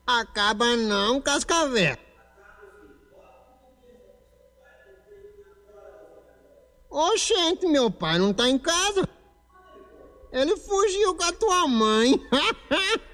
Acaba não, Cascavel. Oxente, meu pai não tá em casa. Ele fugiu com a tua mãe.